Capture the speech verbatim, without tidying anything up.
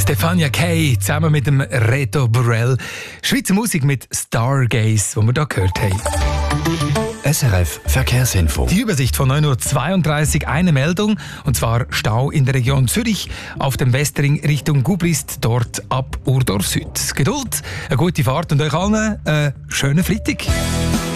Stefania Kay zusammen mit dem Reto Borrell. Schweizer Musik mit Stargaze, die wir hier gehört haben. S R F Verkehrsinfo. Die Übersicht von neun Uhr zweiunddreißig, eine Meldung, und zwar Stau in der Region Zürich auf dem Westring Richtung Gublist, dort ab Urdorf Süd. Geduld, eine gute Fahrt und euch allen einen schönen Freitag.